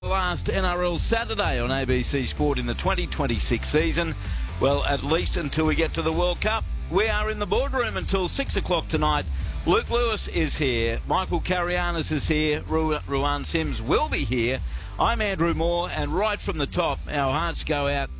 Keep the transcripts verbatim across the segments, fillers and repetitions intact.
last N R L Saturday on A B C Sport in the twenty twenty-six season. Well, at least until we get to the World Cup. We are in the boardroom until six o'clock tonight. Luke Lewis is here. Michael Carianis is here. Ru- Ruan Sims will be here. I'm Andrew Moore, and right from the top, our hearts go out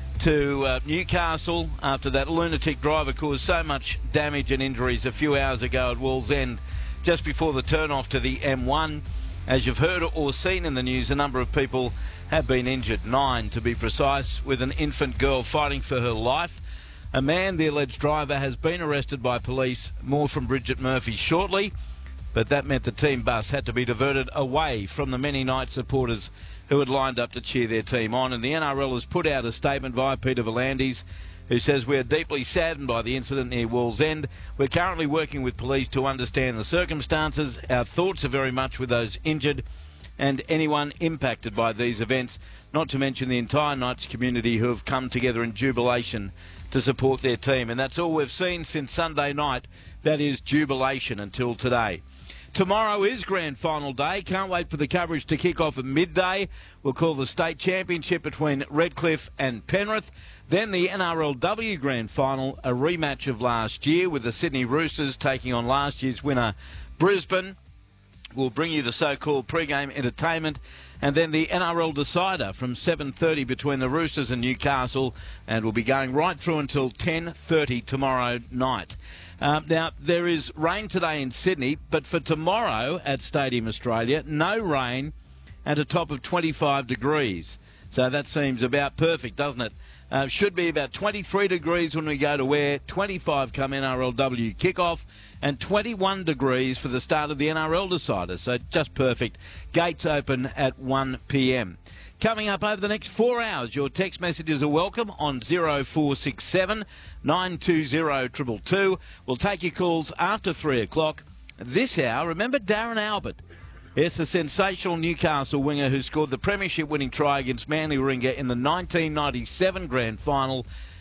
to uh, Newcastle after that lunatic driver caused so much damage and injuries a few hours ago at Wallsend, just before the turn-off to the M one. As you've heard or seen in the news, a number of people have been injured, nine to be precise, with an infant girl fighting for her life. A man, the alleged driver, has been arrested by police. More from Bridget Murphy shortly, but that meant the team bus had to be diverted away from the many Knights supporters who had lined up to cheer their team on. And the N R L has put out a statement via Peter V'landys, who says, "We are deeply saddened by the incident near Wallsend. We're currently working with police to understand the circumstances. Our thoughts are very much with those injured and anyone impacted by these events, not to mention the entire Knights community who have come together in jubilation to support their team." And that's all we've seen since Sunday night. That is jubilation until today. Tomorrow is grand final day. Can't wait for the coverage to kick off at midday. We'll call the state championship between Redcliffe and Penrith. Then the N R L W grand final, a rematch of last year with the Sydney Roosters taking on last year's winner Brisbane. We'll bring you the so-called pre-game entertainment, and then the N R L decider from seven thirty between the Roosters and Newcastle, and we'll be going right through until ten thirty tomorrow night. Um, now, there is rain today in Sydney, but for tomorrow at Stadium Australia, no rain and a top of twenty-five degrees. So that seems about perfect, doesn't it? Uh, should be about twenty-three degrees when we go to air, twenty-five come N R L W kickoff, and twenty-one degrees for the start of the N R L decider. So just perfect. Gates open at one p m. Coming up over the next four hours, your text messages are welcome on zero four six seven, nine two zero, two two two. We'll take your calls after three o'clock. This hour, remember Darren Albert? Yes, the sensational Newcastle winger who scored the premiership-winning try against Manly Warringah in the nineteen ninety-seven grand final.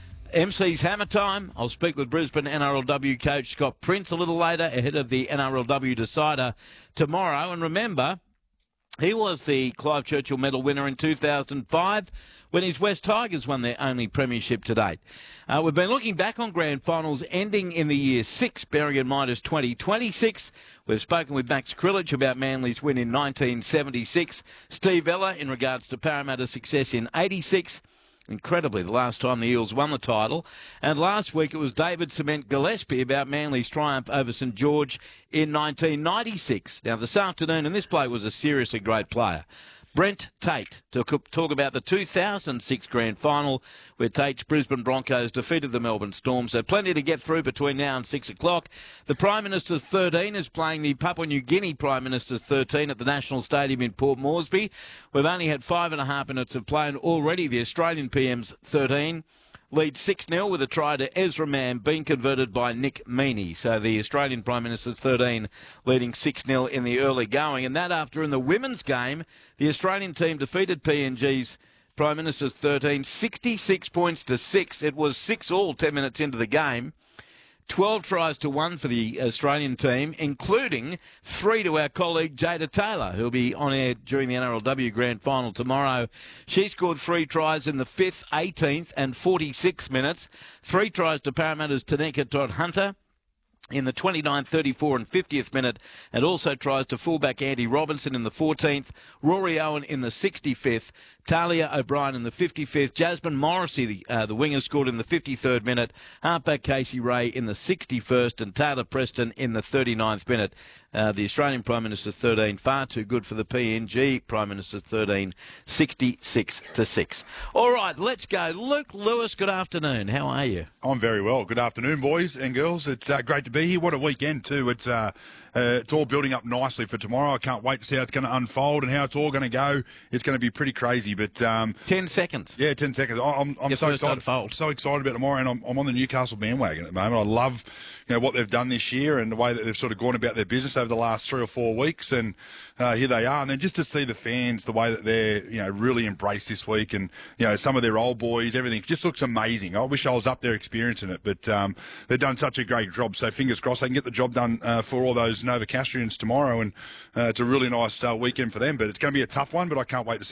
M C's Hammer Time. I'll speak with Brisbane N R L W coach Scott Prince a little later ahead of the N R L W decider tomorrow. And remember, he was the Clive Churchill Medal winner in two thousand five when his West Tigers won their only premiership to date. Uh, we've been looking back on grand finals ending in the year six, bearing in mind as twenty twenty-six. We've spoken with Max Krilich about Manly's win in nineteen seventy-six. Steve Ella in regards to Parramatta's success in eighty-six. Incredibly, the last time the Eels won the title. And last week it was David Cement Gillespie about Manly's triumph over St George in nineteen ninety-six. Now, this afternoon, and this bloke was a seriously great player, Brent Tate, to talk about the two thousand six grand final where Tate's Brisbane Broncos defeated the Melbourne Storm. So plenty to get through between now and six o'clock. The Prime Minister's thirteen is playing the Papua New Guinea Prime Minister's thirteen at the National Stadium in Port Moresby. We've only had five and a half minutes of play, and already the Australian P M's thirteen leads six nil with a try to Ezra Mann being converted by Nick Meaney. So the Australian Prime Minister's thirteen leading six nil in the early going. And that after in the women's game, the Australian team defeated P N G's Prime Minister's thirteen, sixty-six points to six. It was six all ten minutes into the game. twelve tries to one for the Australian team, including three to our colleague Jada Taylor, who'll be on air during the N R L W Grand Final tomorrow. She scored three tries in the fifth, eighteenth and forty-sixth minutes. Three tries to Parramatta's Tanika Todd-Hunter in the twenty-ninth, thirty-fourth and fiftieth minute, and also tries to fullback Andy Robinson in the fourteenth, Rory Owen in the sixty-fifth, Talia O'Brien in the fifty-fifth, Jasmine Morrissey, the, uh, the winger, scored in the fifty-third minute, halfback Casey Ray in the sixty-first, and Taylor Preston in the thirty-ninth minute. Uh, the Australian Prime Minister's thirteen, far too good for the P N G Prime Minister's thirteen, sixty-six to six. All right, let's go. Luke Lewis, good afternoon. How are you? I'm very well. Good afternoon, boys and girls. It's uh, great to be here. What a weekend, too. It's uh, uh, it's all building up nicely for tomorrow. I can't wait to see how it's going to unfold and how it's all going to go. It's going to be pretty crazy. But um, ten seconds. Yeah, ten seconds. I- I'm, I'm Your so first excited. unfold. So excited about tomorrow, and I'm, I'm on the Newcastle bandwagon at the moment. I love, you know, what they've done this year and the way that they've sort of gone about their business over the last three or four weeks. And uh, here they are. And then just to see the fans, the way that they're, you know, really embraced this week, and you know, some of their old boys, everything just looks amazing. I wish I was up there experiencing it, but um, they've done such a great job. So fingers crossed they can get the job done uh, for all those Novocastrians tomorrow, and uh, it's a really nice uh, weekend for them. But it's going to be a tough one, but I can't wait to